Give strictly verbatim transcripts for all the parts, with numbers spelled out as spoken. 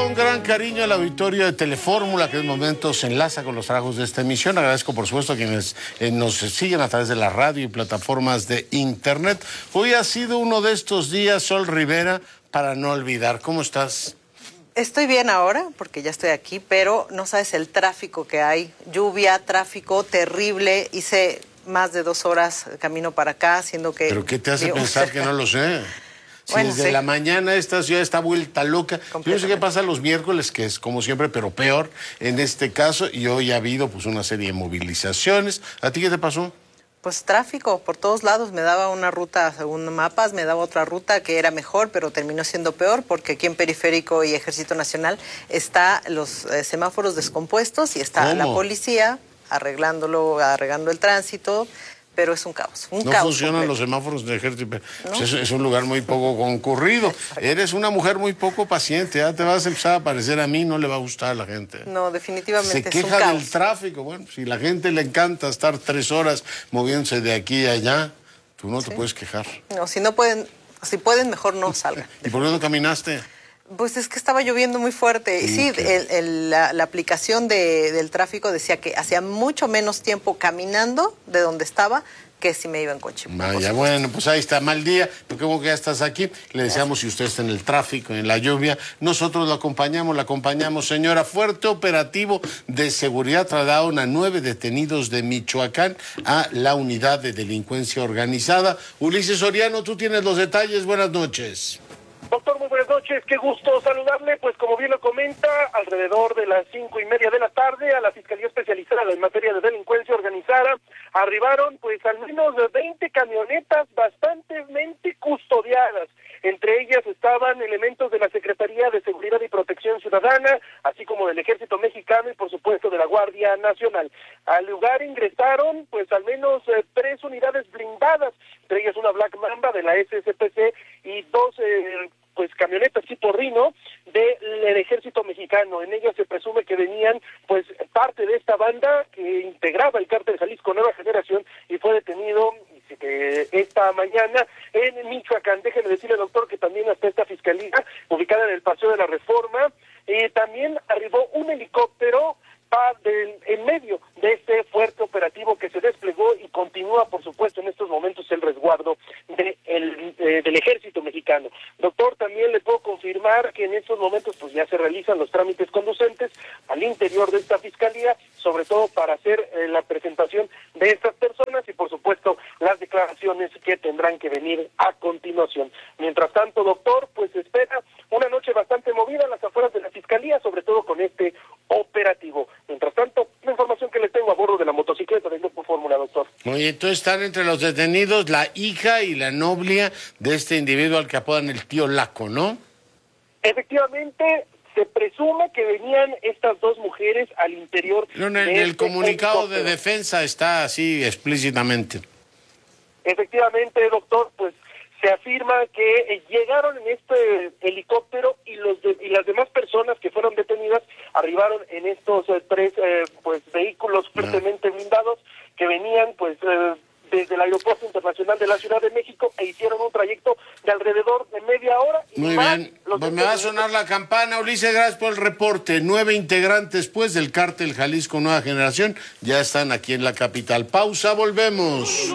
con gran cariño al auditorio de Telefórmula, que en momento se enlaza con los trabajos de esta emisión. Agradezco, por supuesto, a quienes eh, nos siguen a través de la radio y plataformas de internet. Hoy ha sido uno de estos días, Sol Rivera, para no olvidar. ¿Cómo estás? Estoy bien ahora, porque ya estoy aquí, pero no sabes el tráfico que hay. Lluvia, tráfico terrible. Hice más de dos horas camino para acá, haciendo que... ¿Pero qué te hace pensar que no lo sé? Si bueno, desde sí. la mañana esta ciudad está vuelta loca. Yo no sé qué pasa los miércoles, que es como siempre, pero peor en este caso. Y hoy ha habido pues una serie de movilizaciones. ¿A ti qué te pasó? Pues tráfico por todos lados. Me daba una ruta según mapas, me daba otra ruta que era mejor, pero terminó siendo peor porque aquí en Periférico y Ejército Nacional está los eh, semáforos descompuestos y está ¿Cómo? la policía arreglándolo, arreglando el tránsito. Pero es un caos, un no caos funcionan completo. los semáforos de ejército. ¿No? Pues es, es un lugar muy poco concurrido. Exacto. Eres una mujer muy poco paciente. Ya te vas a empezar a parecer a mí, no le va a gustar a la gente. No, definitivamente Se es un queja caos. del tráfico. Bueno, si la gente le encanta estar tres horas moviéndose de aquí a allá, tú no te Sí. puedes quejar. No, si no pueden, si pueden, mejor no salgan. ¿Y por qué no caminaste? Pues es que estaba lloviendo muy fuerte. Y sí, Okay. el, el, la, la aplicación de, del tráfico decía que hacía mucho menos tiempo caminando de donde estaba que si me iba en coche. Vaya, bueno, pues ahí está, mal día, porque como que ya estás aquí, le deseamos, si usted está en el tráfico, en la lluvia, nosotros lo acompañamos, la acompañamos, señora. Fuerte operativo de seguridad trasladaron a nueve detenidos de Michoacán a la unidad de delincuencia organizada. Ulises Soriano, tú tienes los detalles, buenas noches. Doctor, muy buenas noches, qué gusto saludarle. Pues como bien lo comenta, alrededor de las cinco y media de la tarde a la Fiscalía Especializada en materia de delincuencia organizada arribaron pues al menos veinte camionetas bastante custodiadas. Entre ellas estaban elementos de la Secretaría de Seguridad y Protección Ciudadana, así como del Ejército Mexicano y por supuesto de la Guardia Nacional. Al lugar ingresaron pues al menos eh, tres unidades blindadas, entre ellas una Black Mamba de la S S P C y dos eh, pues camionetas tipo Rino del Ejército Mexicano. En ellas se presume que venían pues parte de esta banda que integraba el Cártel Jalisco Nueva Generación y fue detenido eh, esta mañana en Michoacán. Déjeme decirle, doctor, que también hasta esta fiscalía ubicada en el Paseo de la Reforma eh, también arribó un helicóptero Del, en medio de este fuerte operativo que se desplegó y continúa, por supuesto, en estos momentos el resguardo de el, eh, del Ejército Mexicano. Doctor, también le puedo confirmar que en estos momentos pues ya se realizan los trámites conducentes al interior de esta fiscalía, sobre todo para hacer eh, la presentación de estas personas y, por supuesto, las declaraciones que tendrán que venir a continuación. Mientras tanto, doctor, pues espera una noche bastante movida en las afueras de la fiscalía, sobre todo con este operativo. Mientras tanto, la información que les tengo a bordo de la motocicleta del Grupo Fórmula, doctor. Oye, entonces están entre los detenidos la hija y la novia de este individuo al que apodan el tío Laco, ¿no? Efectivamente, se presume que venían estas dos mujeres al interior. No, en el, de el este comunicado de helicóptero. defensa está así explícitamente. Efectivamente, doctor, pues se afirma que eh, llegaron en este helicóptero y los de, y las demás personas que fueron detenidas arribaron en estos eh, tres eh, pues vehículos fuertemente blindados que venían pues eh, desde el Aeropuerto Internacional de la Ciudad de México e hicieron un trayecto de alrededor de media hora. Y Muy más bien, los pues me va a sonar la campana. Ulises, gracias por el reporte. Nueve integrantes pues del Cártel Jalisco Nueva Generación ya están aquí en la capital. Pausa, volvemos.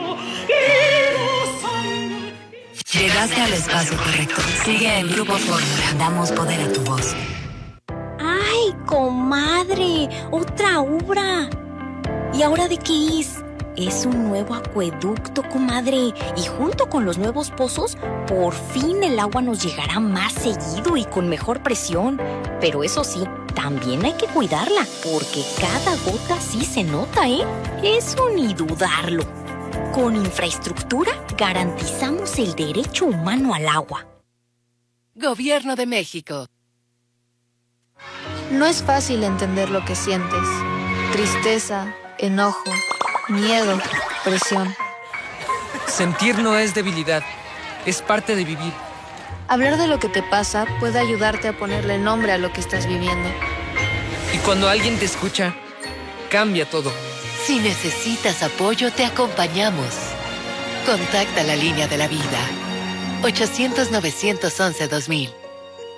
Llegaste al espacio correcto. Sigue en Grupo Fórmula. Damos poder a tu voz. ¡Ay, comadre! ¡Otra obra! ¿Y ahora de qué es? Es un nuevo acueducto, comadre. Y junto con los nuevos pozos, por fin el agua nos llegará más seguido y con mejor presión. Pero eso sí, también hay que cuidarla, porque cada gota sí se nota, ¿eh? Eso ni dudarlo. Con infraestructura garantizamos el derecho humano al agua. Gobierno de México. No es fácil entender lo que sientes. Tristeza, enojo, miedo, presión. Sentir no es debilidad, es parte de vivir. Hablar de lo que te pasa puede ayudarte a ponerle nombre a lo que estás viviendo. Y cuando alguien te escucha, cambia todo. Si necesitas apoyo, te acompañamos. Contacta la línea de la vida. ochocientos, novecientos once, dos mil.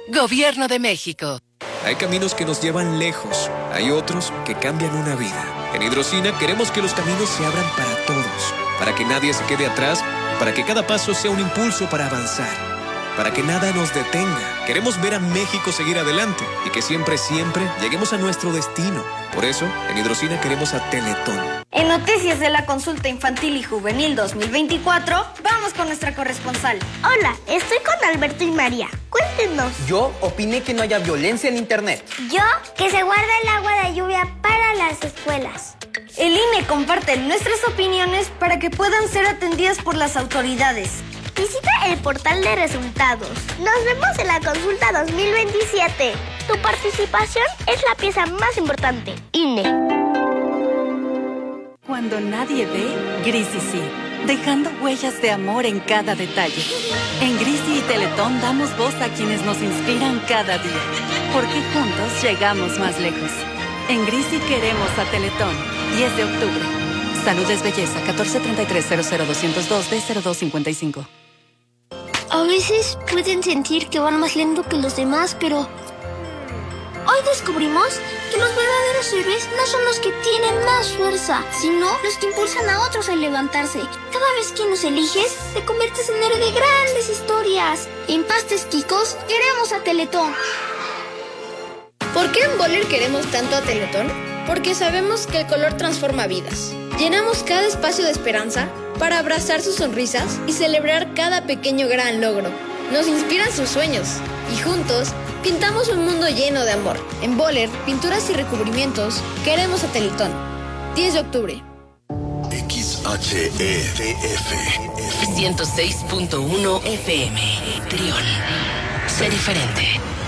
Gobierno de México. Hay caminos que nos llevan lejos, hay otros que cambian una vida. En Hidrocina queremos que los caminos se abran para todos, para que nadie se quede atrás, para que cada paso sea un impulso para avanzar, para que nada nos detenga. Queremos ver a México seguir adelante y que siempre, siempre lleguemos a nuestro destino. Por eso, en Hidrocina queremos a Teletón. En noticias de la consulta infantil y juvenil dos mil veinticuatro, vamos con nuestra corresponsal. Hola, estoy con Alberto y María. Cuéntenos. Yo opiné que no haya violencia en internet. Yo, que se guarda el agua de lluvia para las escuelas. El I N E comparte nuestras opiniones para que puedan ser atendidas por las autoridades. Visita el portal de resultados. Nos vemos en la consulta dos mil veintisiete. Tu participación es la pieza más importante. I N E. Cuando nadie ve, Grisi sí, dejando huellas de amor en cada detalle. En Grisi y Teletón damos voz a quienes nos inspiran cada día, porque juntos llegamos más lejos. En Grisi queremos a Teletón, diez de octubre. Salud es belleza, catorce treinta y tres cero cero doscientos dos D cero dos cincuenta y cinco. A veces pueden sentir que van más lento que los demás, pero hoy descubrimos que los verdaderos héroes no son los que tienen más fuerza, sino los que impulsan a otros a levantarse. Cada vez que nos eliges, te conviertes en héroe de grandes historias. En Pastes Quicos, queremos a Teletón. ¿Por qué en Boller queremos tanto a Teletón? Porque sabemos que el color transforma vidas. Llenamos cada espacio de esperanza para abrazar sus sonrisas y celebrar cada pequeño gran logro. Nos inspiran sus sueños y juntos pintamos un mundo lleno de amor. En Boller, pinturas y recubrimientos, queremos a Teletón. diez de octubre. X H E D F ciento seis punto uno F M. Trión. Sé diferente.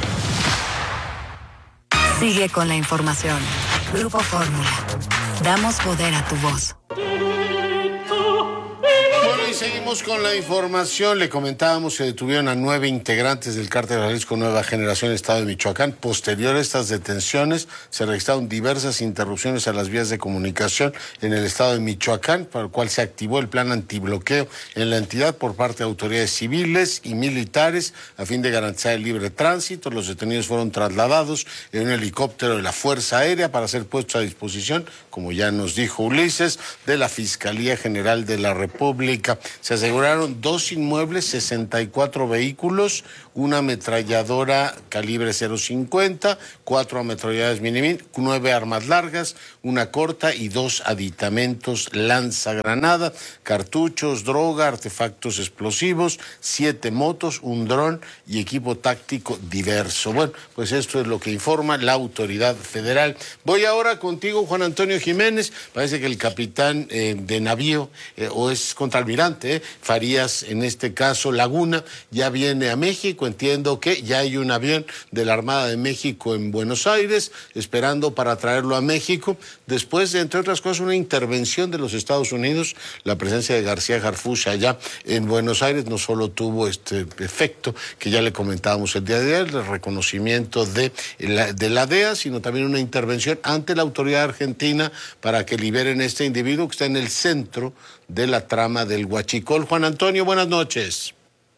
Sigue con la información. Grupo Fórmula. Damos poder a tu voz. Bueno, y seguimos con la información. Le comentábamos que detuvieron a nueve integrantes del Cártel Jalisco Nueva Generación en el estado de Michoacán. Posterior a estas detenciones, se registraron diversas interrupciones a las vías de comunicación en el estado de Michoacán, para el cual se activó el plan antibloqueo en la entidad por parte de autoridades civiles y militares a fin de garantizar el libre tránsito. Los detenidos fueron trasladados en un helicóptero de la Fuerza Aérea para ser puestos a disposición, como ya nos dijo Ulises, de la Fiscalía General de la República. Se aseguraron dos inmuebles, sesenta y cuatro vehículos, una ametralladora calibre cero cincuenta, cuatro ametralladoras Minimin, nueve armas largas, una corta y dos aditamentos lanzagranada, cartuchos, droga, artefactos explosivos, siete motos, un dron y equipo táctico diverso. Bueno, pues esto es lo que informa la autoridad federal. Voy ahora contigo, Juan Antonio Jiménez. Parece que el capitán eh, de navío, eh, o es contraalmirante, eh, Farías, en este caso Laguna, ya viene a México. Entiendo que ya hay un avión de la Armada de México en Buenos Aires esperando para traerlo a México. Después de, entre otras cosas, una intervención de los Estados Unidos, la presencia de García Harfuch allá en Buenos Aires no solo tuvo este efecto que ya le comentábamos el día de ayer, el reconocimiento de la, de la D E A, sino también una intervención ante la autoridad argentina para que liberen a este individuo que está en el centro de la trama del Huachicol. Juan Antonio, buenas noches.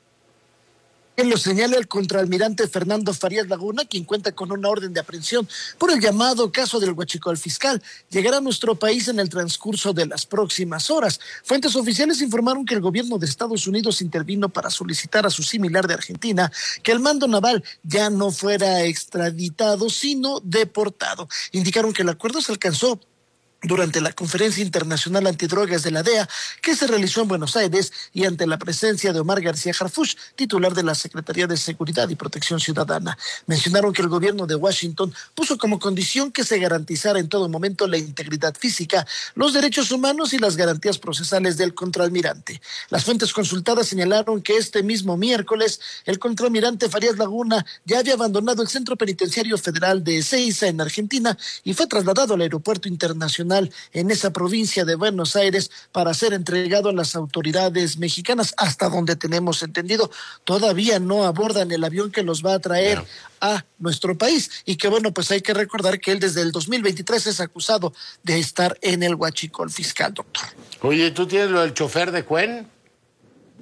Lo señala el contraalmirante Fernando Farías Laguna, quien cuenta con una orden de aprehensión por el llamado caso del Huachicol fiscal. Llegará a nuestro país en el transcurso de las próximas horas. Fuentes oficiales informaron que el gobierno de Estados Unidos intervino para solicitar a su similar de Argentina que el mando naval ya no fuera extraditado, sino deportado. Indicaron que el acuerdo se alcanzó durante la Conferencia Internacional Antidrogas de la D E A, que se realizó en Buenos Aires y ante la presencia de Omar García Harfuch, titular de la Secretaría de Seguridad y Protección Ciudadana. Mencionaron que el gobierno de Washington puso como condición que se garantizara en todo momento la integridad física, los derechos humanos y las garantías procesales del contraalmirante. Las fuentes consultadas señalaron que este mismo miércoles el contraalmirante Farías Laguna ya había abandonado el Centro Penitenciario Federal de Ezeiza en Argentina y fue trasladado al Aeropuerto Internacional en esa provincia de Buenos Aires para ser entregado a las autoridades mexicanas. Hasta donde tenemos entendido, todavía no abordan el avión que los va a traer no. a nuestro país, y que bueno, pues hay que recordar que él desde el dos mil veintitrés es acusado de estar en el Huachicol fiscal, doctor. Oye, ¿tú tienes lo del chofer de Cuen?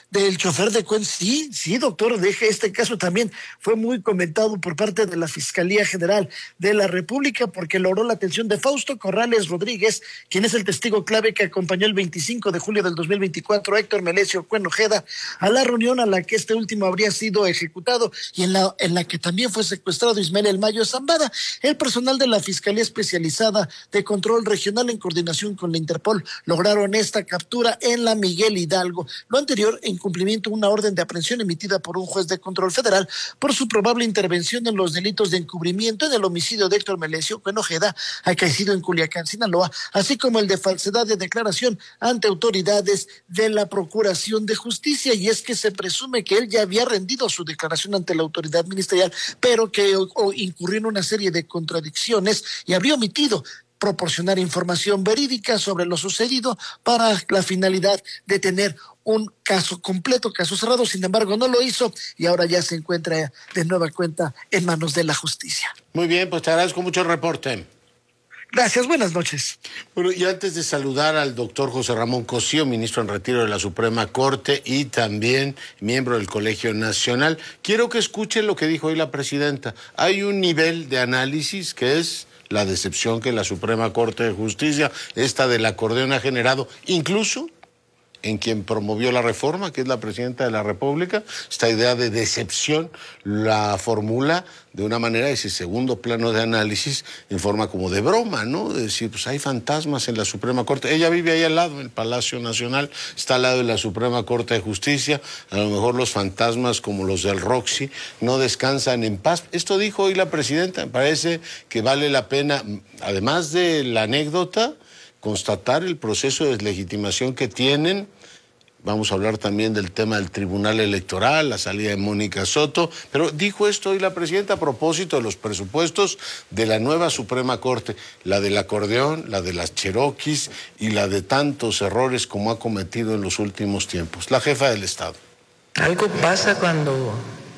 del chofer de Cuen. Sí, sí, doctor, deje este caso también fue muy comentado por parte de la Fiscalía General de la República porque logró la atención de Fausto Corrales Rodríguez, quien es el testigo clave que acompañó el veinticinco de julio del dos mil veinticuatro a Héctor Melesio Cuen Ojeda a la reunión a la que este último habría sido ejecutado y en la, en la que también fue secuestrado Ismael El Mayo Zambada. El personal de la Fiscalía Especializada de Control Regional en coordinación con la Interpol lograron esta captura en la Miguel Hidalgo. Lo anterior en cumplimiento de una orden de aprehensión emitida por un juez de control federal por su probable intervención en los delitos de encubrimiento en el homicidio de Héctor Melesio Cuen Ojeda, acaecido en Culiacán, Sinaloa, así como el de falsedad de declaración ante autoridades de la Procuración de Justicia. Y es que se presume que él ya había rendido su declaración ante la autoridad ministerial, pero que o, o incurrió en una serie de contradicciones y habría omitido proporcionar información verídica sobre lo sucedido para la finalidad de tener un caso completo, caso cerrado. Sin embargo, no lo hizo y ahora ya se encuentra de nueva cuenta en manos de la justicia. Muy bien, pues te agradezco mucho el reporte. Gracias, buenas noches. Bueno, y antes de saludar al doctor José Ramón Cosío, ministro en retiro de la Suprema Corte y también miembro del Colegio Nacional, quiero que escuchen lo que dijo hoy la presidenta. Hay un nivel de análisis que es la decepción que la Suprema Corte de Justicia, esta del acordeón, ha generado, incluso en quien promovió la reforma, que es la presidenta de la República. Esta idea de decepción la formula de una manera, ese segundo plano de análisis, en forma como de broma, ¿no? De decir, pues hay fantasmas en la Suprema Corte. Ella vive ahí al lado, en el Palacio Nacional, está al lado de la Suprema Corte de Justicia. A lo mejor los fantasmas, como los del Roxy, no descansan en paz. Esto dijo hoy la presidenta. Me parece que vale la pena, además de la anécdota, constatar el proceso de deslegitimación que tienen. Vamos a hablar también del tema del Tribunal Electoral, la salida de Mónica Soto, pero dijo esto hoy la presidenta a propósito de los presupuestos de la nueva Suprema Corte, la del acordeón, la de las cheroquis y la de tantos errores como ha cometido en los últimos tiempos. La jefa del Estado. Algo pasa cuando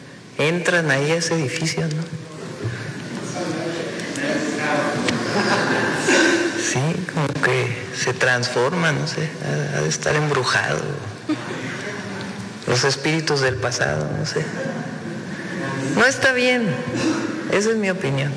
entran ahí a ese edificio, ¿no? Sí, como que se transforma, no sé, ha, ha de estar embrujado. Los espíritus del pasado, no sé. No está bien, esa es mi opinión.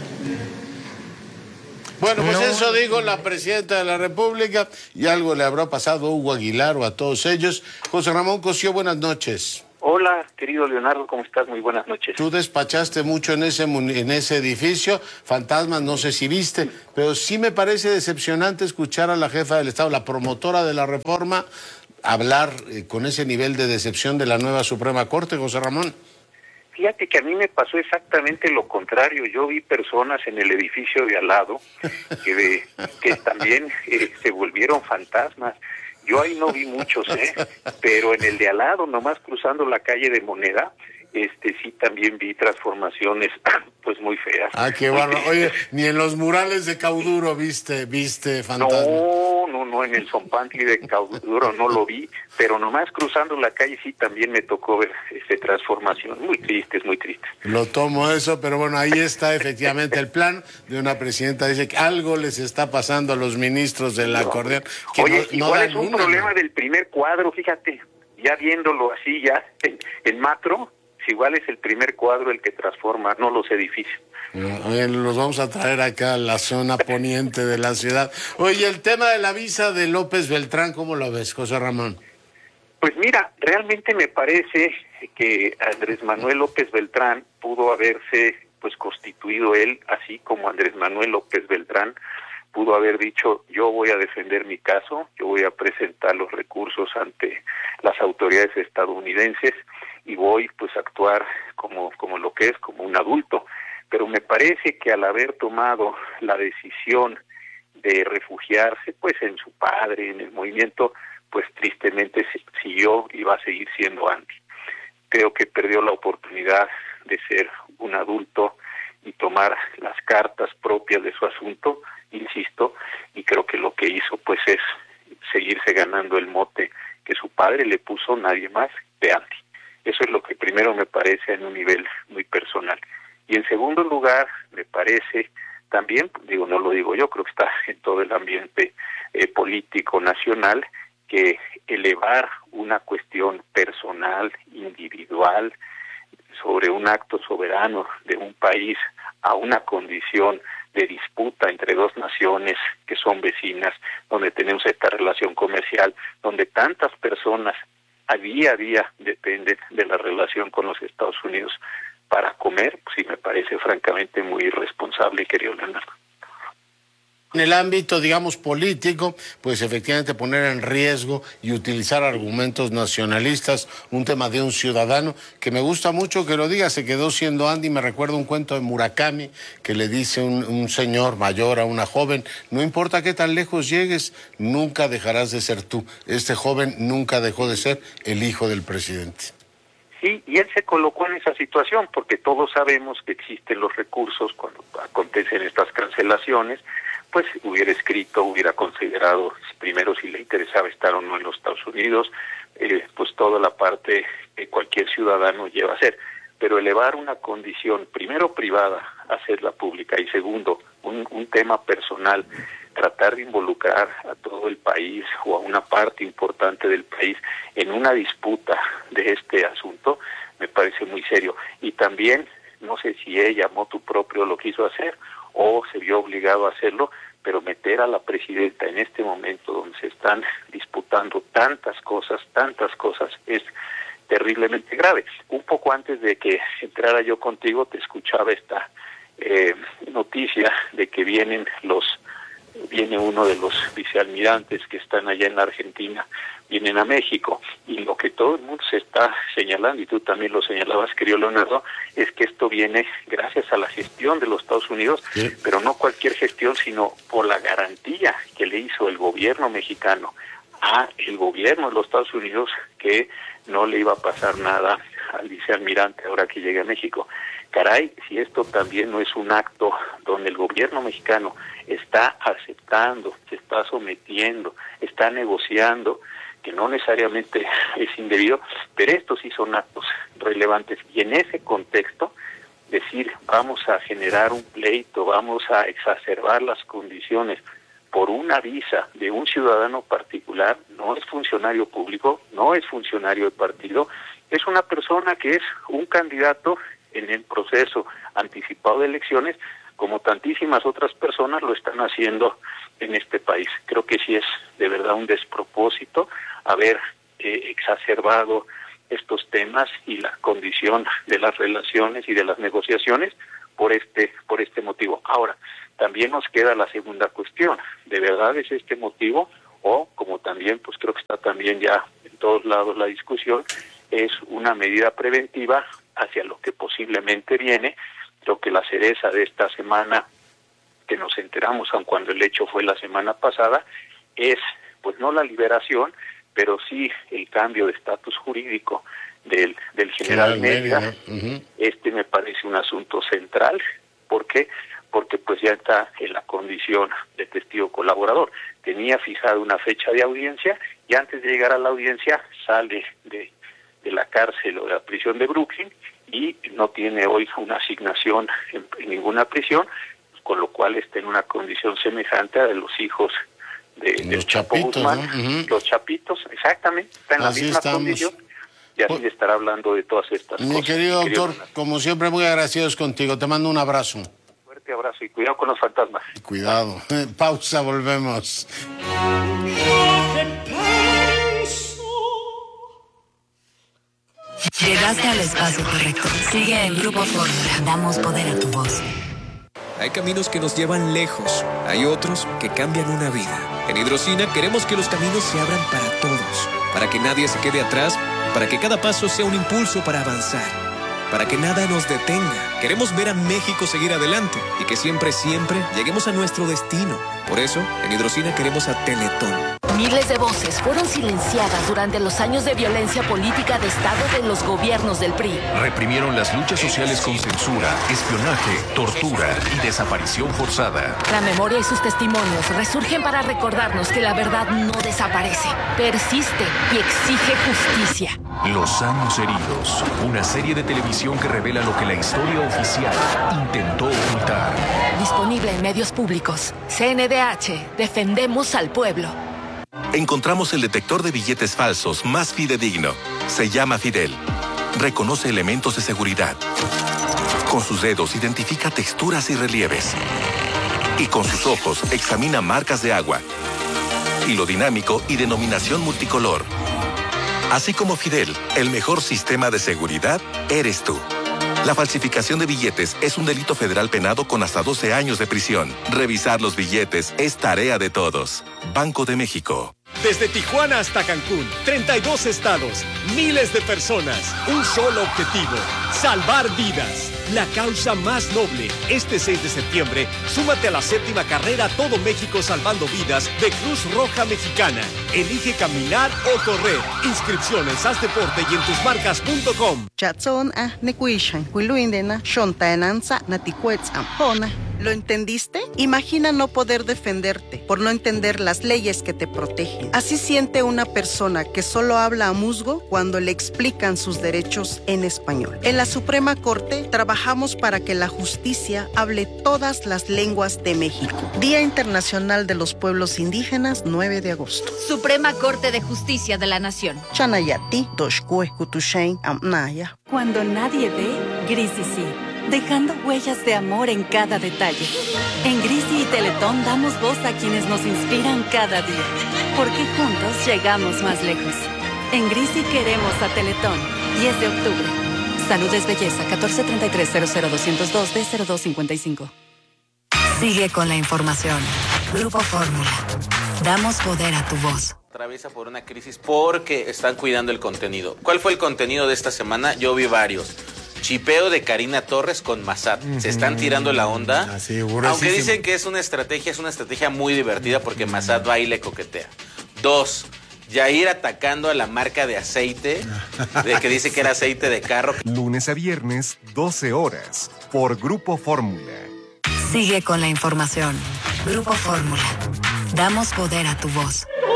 Bueno, pues no. Eso dijo la presidenta de la República y algo le habrá pasado a Hugo Aguilar o a todos ellos. José Ramón Cosío, buenas noches. Hola, querido Leonardo, ¿cómo estás? Muy buenas noches. Tú despachaste mucho en ese, en ese edificio, fantasmas no sé si viste, pero sí me parece decepcionante escuchar a la jefa del Estado, la promotora de la reforma, hablar eh, con ese nivel de decepción de la nueva Suprema Corte, José Ramón. Fíjate que a mí me pasó exactamente lo contrario. Yo vi personas en el edificio de al lado que, de, que también eh, se volvieron fantasmas. Yo ahí no vi muchos, ¿eh? Pero en el de al lado, nomás cruzando la calle de Moneda, este sí también vi transformaciones pues muy feas. Ah, qué bárbaro. Oye, ni en los murales de Cauduro viste, viste fantasmas. No, no, no, en el Zompantli de Cauduro no lo vi, pero nomás cruzando la calle sí también me tocó ver este, transformación. Muy tristes, muy tristes. Lo tomo eso, pero bueno, ahí está efectivamente el plan de una presidenta. Dice que algo les está pasando a los ministros del acordeón. Que Oye, no, igual no es un una, problema ¿no? del primer cuadro, fíjate, ya viéndolo así ya en, en macro, igual es el primer cuadro el que transforma, no los edificios. Oye, los vamos a traer acá a la zona poniente de la ciudad. Oye, el tema de la visa de López Beltrán, ¿cómo lo ves, José Ramón? Pues mira, realmente me parece que Andrés Manuel López Beltrán pudo haberse pues constituido él, así como Andrés Manuel López Beltrán pudo haber dicho, yo voy a defender mi caso, yo voy a presentar los recursos ante las autoridades estadounidenses y voy pues a actuar como, como lo que es, como un adulto. Pero me parece que al haber tomado la decisión de refugiarse pues en su padre, en el movimiento, pues tristemente siguió y va a seguir siendo anti. Creo que perdió la oportunidad de ser un adulto y tomar las cartas propias de su asunto, insisto, y creo que lo que hizo pues es seguirse ganando el mote que su padre le puso, nadie más, de anti. Eso es lo que primero me parece en un nivel muy personal. Y en segundo lugar, me parece también, digo, no lo digo yo, creo que está en todo el ambiente eh, político nacional, que elevar una cuestión personal, individual, sobre un acto soberano de un país a una condición de disputa entre dos naciones que son vecinas, donde tenemos esta relación comercial, donde tantas personas a día a día dependen de la relación con los Estados Unidos para comer, pues sí me parece francamente muy irresponsable, querido Leonardo. En el ámbito, digamos, político, pues efectivamente poner en riesgo y utilizar argumentos nacionalistas, un tema de un ciudadano, que me gusta mucho que lo diga, se quedó siendo Andy, me recuerda un cuento de Murakami, que le dice un, un señor mayor a una joven, no importa qué tan lejos llegues, nunca dejarás de ser tú. Este joven nunca dejó de ser el hijo del presidente. Sí, y él se colocó en esa situación, porque todos sabemos que existen los recursos cuando acontecen estas cancelaciones, pues hubiera escrito, hubiera considerado primero si le interesaba estar o no en los Estados Unidos, eh, pues toda la parte que cualquier ciudadano lleva a hacer. Pero elevar una condición, primero privada, hacerla pública, y segundo, un, un tema personal, tratar de involucrar a todo el país o a una parte importante del país en una disputa de este asunto, me parece muy serio. Y también, no sé si ella, motu propio, lo quiso hacer o se vio obligado a hacerlo, pero meter a la presidenta en este momento donde se están disputando tantas cosas, tantas cosas, es terriblemente grave. Un poco antes de que entrara yo contigo, te escuchaba esta eh, noticia de que vienen los viene uno de los vicealmirantes que están allá en la Argentina, vienen a México, y lo que todo el mundo se está señalando, y tú también lo señalabas, querido Leonardo, es que esto viene gracias a la gestión de los Estados Unidos, sí, pero no cualquier gestión, sino por la garantía que le hizo el gobierno mexicano a el gobierno de los Estados Unidos que no le iba a pasar nada al vicealmirante ahora que llegue a México. Caray, si esto también no es un acto donde el gobierno mexicano está aceptando, se está sometiendo, está negociando, que no necesariamente es indebido, pero estos sí son actos relevantes. Y en ese contexto, decir, vamos a generar un pleito, vamos a exacerbar las condiciones por una visa de un ciudadano particular, no es funcionario público, no es funcionario de partido, es una persona que es un candidato en el proceso anticipado de elecciones, como tantísimas otras personas lo están haciendo en este país. Creo que sí es de verdad un despropósito haber eh, exacerbado estos temas y la condición de las relaciones y de las negociaciones por este por este motivo. Ahora, también nos queda la segunda cuestión. ¿De verdad es este motivo? O, como también, pues creo que está también ya en todos lados la discusión, es una medida preventiva hacia lo que posiblemente viene. Creo que la cereza de esta semana, que nos enteramos, aun cuando el hecho fue la semana pasada, es, pues no la liberación, pero sí el cambio de estatus jurídico del, del general Mérida. Uh-huh. Este me parece un asunto central. ¿Por qué? Porque pues ya está en la condición de testigo colaborador. Tenía fijada una fecha de audiencia y antes de llegar a la audiencia sale de, de la cárcel o de la prisión de Brooklyn y no tiene hoy una asignación en, en ninguna prisión, con lo cual está en una condición semejante a de los hijos de, de los chapitos, Guzmán, ¿no? Uh-huh. Los chapitos, exactamente, está en Así la misma estamos. condición. Y así de estar hablando de todas estas Mi cosas. Mi querido doctor, Leonardo, como siempre, muy agradecidos contigo. Te mando un abrazo. fuerte abrazo y cuidado con los fantasmas. Cuidado. Pausa, volvemos. Llegaste al espacio correcto. Sigue en Grupo Fórmula. Damos poder a tu voz. Hay caminos que nos llevan lejos, hay otros que cambian una vida. En Hidrocina queremos que los caminos se abran para todos, para que nadie se quede atrás, para que cada paso sea un impulso para avanzar, para que nada nos detenga. Queremos ver a México seguir adelante y que siempre, siempre lleguemos a nuestro destino. Por eso, en Hidrocina queremos a Teletón. Miles de voces fueron silenciadas durante los años de violencia política de Estado de los gobiernos del P R I. Reprimieron las luchas sociales con censura, espionaje, tortura y desaparición forzada. La memoria y sus testimonios resurgen para recordarnos que la verdad no desaparece, persiste y exige justicia. Los años heridos, una serie de televisión que revela lo que la historia oficial intentó ocultar. Disponible en medios públicos. C N D H, defendemos al pueblo. encontramos el detector de billetes falsos más fidedigno. Se llama Fidel. Reconoce elementos de seguridad. Con sus dedos identifica texturas y relieves. Y con sus ojos examina marcas de agua, hilo dinámico y denominación multicolor. Así como Fidel, el mejor sistema de seguridad eres tú. La falsificación de billetes es un delito federal penado con hasta doce años de prisión. Revisar los billetes es tarea de todos. Banco de México. Desde Tijuana hasta Cancún, treinta y dos estados, miles de personas, un solo objetivo, salvar vidas. La causa más noble. Este seis de septiembre, súmate a la séptima carrera Todo México Salvando Vidas de Cruz Roja Mexicana. Elige caminar o correr. Inscripciones, haz deporte y en tus marcas punto com. ¿Lo entendiste? Imagina no poder defenderte por no entender las leyes que te protegen. Así siente una persona que solo habla a musgo cuando le explican sus derechos en español. En la Suprema Corte trabajamos para que la justicia hable todas las lenguas de México. Día Internacional de los Pueblos Indígenas, nueve de agosto. Suprema Corte de Justicia de la Nación. Chanayati, Doshkue, Kutushain, Amnaya. Cuando nadie ve, Grisi sí. Dejando huellas de amor en cada detalle. En Grisi y Teletón damos voz a quienes nos inspiran cada día. Porque juntos llegamos más lejos. En Grisi queremos a Teletón. diez de octubre. Salud es belleza. catorce treinta y tres cero cero doscientos dos D cero dos cincuenta y cinco. Sigue con la información. Grupo Fórmula. Damos poder a tu voz. Atraviesa por una crisis porque están cuidando el contenido. ¿Cuál fue el contenido de esta semana? Yo vi varios. Chipeo de Karina Torres con Massad. Se están tirando la onda. Así, aunque dicen que es una estrategia, es una estrategia muy divertida porque Massad va y le coquetea. Dos, Yair atacando a la marca de aceite, de que dice que era aceite de carro. Lunes a viernes, doce horas, por Grupo Fórmula. Sigue con la información. Grupo Fórmula. Damos poder a tu voz.